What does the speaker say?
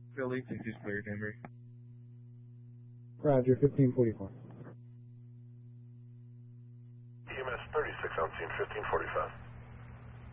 Philly, 60's clear, Denver. Roger, 1544. EMS 36 on scene, 1545.